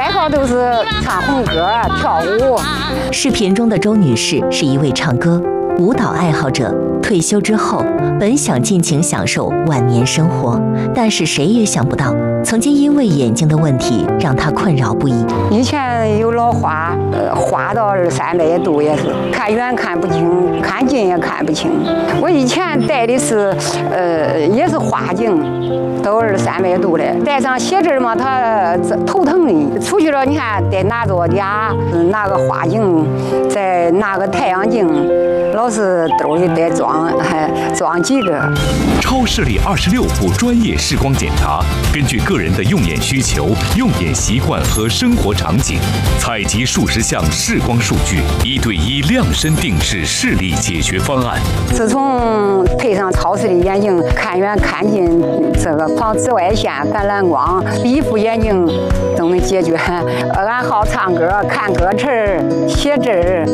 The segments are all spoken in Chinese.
爱好都是唱红歌、跳舞。 视频中的周女士是一位唱歌、舞蹈爱好者。退休之后，本想尽情享受晚年生活，但是谁也想不到，曾经因为眼睛的问题让她困扰不已。 以前有老花，花到200-300度也是，看远看不清，看近也看不清。我以前戴的是，也是花镜，都200-300度的，戴上写字嘛，它头疼的。出去了，你看得拿着夹，拿个花镜，再拿个太阳镜，老是兜里得装几个。 超视力26步专业视光检查，根据个人的用眼需求、用眼习惯和生活场景，采集数十项视光数据，1对1量身定制视力解决方案。 自从配上超视力眼镜，看远看近，这个防紫外线、橄榄光，一副眼镜都能解决。俺好唱歌、看歌词、写字，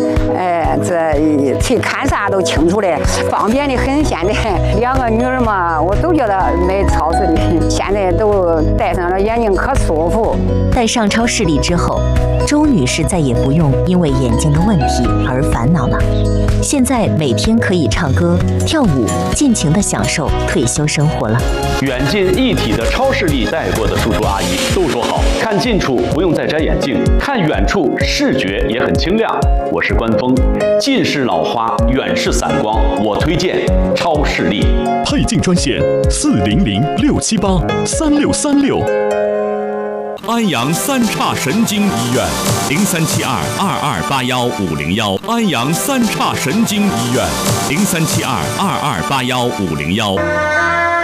这看啥都清楚的，方便的很。现在2个女儿嘛，我都觉得买超视力，现在都戴上了眼镜可舒服。 戴上超视力之后，周女士再也不用因为眼睛的问题而烦恼了。现在每天可以唱歌、跳舞，尽情地享受退休生活了。 远近一体的超视力戴过的叔叔阿姨都说好，看近处不用再摘眼镜，看远处视觉也很清亮。我是关峰，近视老花，远视散光，我推荐超视力。 配镜专线400-678-3636。 安阳三岔神经医院03722281-501，安阳三岔神经医院03722281-501。